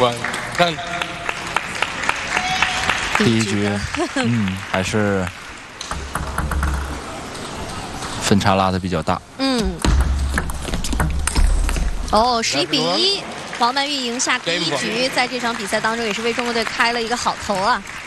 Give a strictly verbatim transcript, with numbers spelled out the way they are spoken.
One, gun。 第一局，嗯，还是分差拉的比较大。 嗯。哦，十一比一，王曼玉赢下第一局，在这场比赛当中也是为中国队开了一个好头啊。